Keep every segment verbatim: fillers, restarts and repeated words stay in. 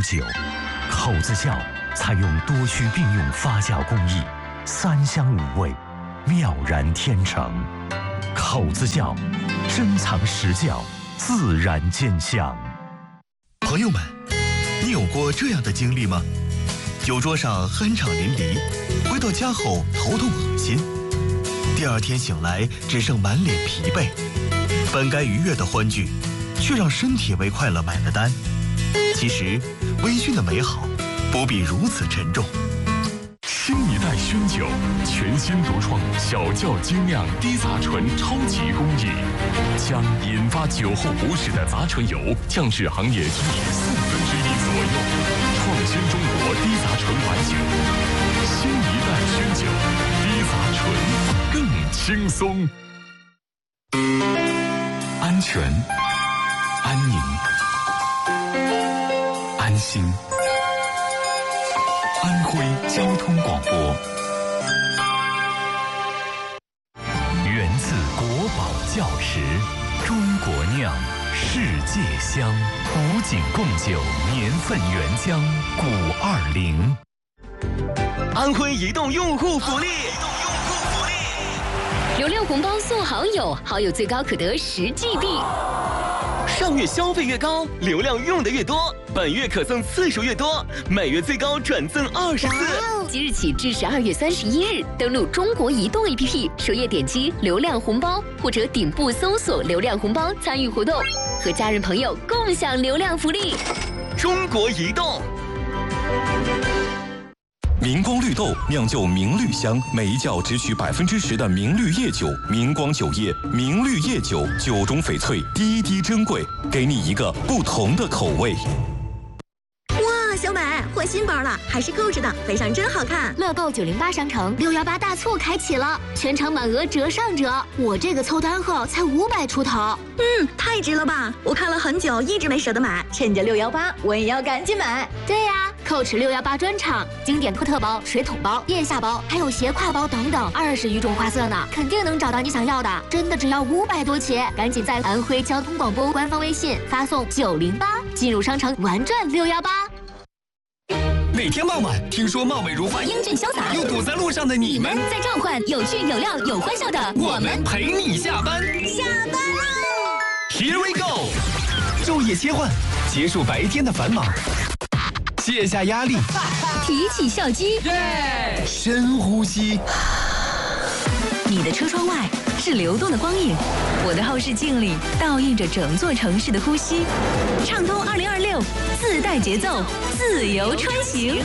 酒，口子窖采用多区并用发酵工艺，三香五味，妙然天成。口子窖，珍藏实窖，自然见香。 朋友们，你有过这样的经历吗？酒桌上酣畅淋漓，回到家后头痛恶心，第二天醒来只剩满脸疲惫，本该愉悦的欢聚，却让身体为快乐买了单。其实，微醺的美好不必如此沉重。 新一代熏酒，全新独创小窖精酿低杂醇超级工艺，将引发酒后不适的杂醇油降至行业均值四分之一左右，创新中国低杂醇白酒。新一代熏酒，低杂醇更轻松。安全、安宁、安心。安徽交通广播， 源自国宝窖池，中国酿，世界香，古井贡酒年份原浆古二零。 安徽移动用户福利， 流量红包送好友，好友最高可得十 G B。 上月消费越高，流量用的越多，本月可赠次数越多，每月最高转赠二十次。 即日起至十二月三十一日，登录中国移动 A P P， 首页点击流量红包，或者顶部搜索流量红包参与活动，和家人朋友共享流量福利。 中国移动。 明光绿豆酿就明绿香，每一窖只取百分之十的明绿叶酒。明光酒业明绿叶酒，酒中翡翠，滴滴珍贵，给你一个不同的口味。 哇，小美换新包了，还是购置的，背上真好看。 乐购九零八商城六幺八大促开启了，全场满额折上折，我这个凑单后才五百出头。 嗯，太值了吧！我看了很久，一直没舍得买，趁着六幺八，我也要赶紧买。 对呀、啊，扣持六幺八专场，经典托特包、水桶包、腋下包，还有斜挎包等等，二十余种花色呢，肯定能找到你想要的。真的只要五百多起，赶紧在安徽交通广播官方微信发送九零八，进入商城玩转六幺八。 每天傍晚，听说貌美如花、 英俊潇洒又堵在路上的你们， 在召唤有趣、有料、有欢笑的我们陪你下班。 下班喽 ！Here we go！ 昼夜切换，结束白天的繁忙，卸下压力， 提起笑肌， 耶！深呼吸。 你的车窗外是流动的光影，我的后视镜里倒映着整座城市的呼吸。畅通二零二六，自带节奏，自由穿行。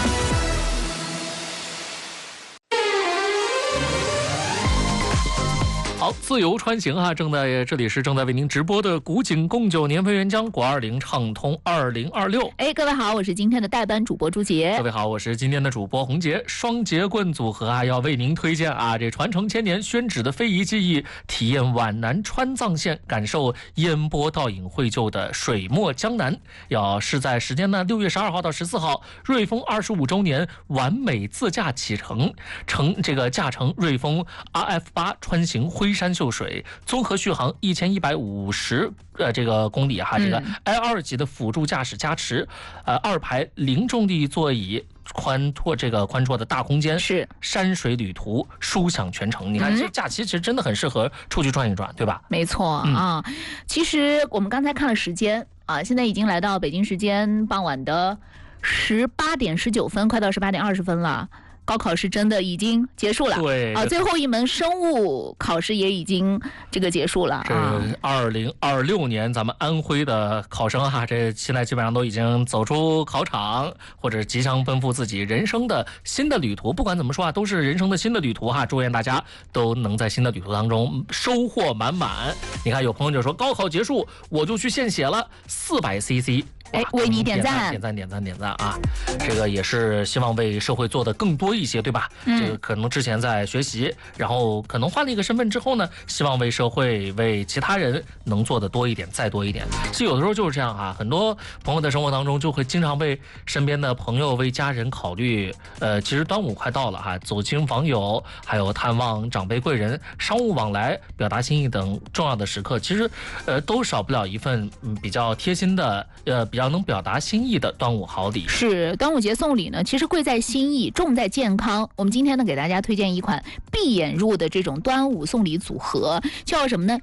好，自由穿行哈，正在这里是正在为您直播的古井贡酒年份原浆古二零畅通二零二六。 哎，各位好，我是今天的代班主播朱杰。 各位好，我是今天的主播洪杰。双节棍组合啊，要为您推荐啊，这传承千年宣纸的非遗技艺，体验皖南川藏线，感受烟波倒影绘就的水墨江南。要是在时间呢，六月十二号到十四号，瑞丰二十五周年完美自驾启程，乘这个驾乘瑞丰 R F 八穿行徽山秀水，综合续航一千一百五十呃这个公里哈，这个 L 二 级的辅助驾驶加持，呃二排零重力座椅。宽拓这个宽绰的大空间， 是山水旅途，舒享全程。你看，这假期其实真的很适合出去转一转，对吧？ 没错、 嗯、 啊。其实我们刚才看了时间啊，现在已经来到北京时间傍晚的十八点十九分，快到十八点二十分了。高考是真的已经结束了， 对啊，最后一门生物考试也已经这个结束了啊。 这二零二六年咱们安徽的考生哈，这现在基本上都已经走出考场，或者即将奔赴自己人生的新的旅途。不管怎么说啊，都是人生的新的旅途哈。祝愿大家都能在新的旅途当中收获满满。你看，有朋友就说高考结束，我就去献血了，四百 C C。 哎，为你点赞， 点赞，点赞，点赞啊！这个也是希望为社会做的更多一些，对吧？嗯、这个可能之前在学习，然后可能换了一个身份之后呢，希望为社会、为其他人能做的多一点，再多一点。其实有的时候就是这样啊，很多朋友在生活当中就会经常为身边的朋友、为家人考虑。呃，其实端午快到了哈，走亲访友，还有探望长辈贵人、商务往来、表达心意等重要的时刻，其实呃都少不了一份嗯比较贴心的呃。 比较能表达心意的端午好礼。 是，端午节送礼呢，其实贵在心意，重在健康。我们今天呢，给大家推荐一款闭眼入的这种端午送礼组合，叫什么呢？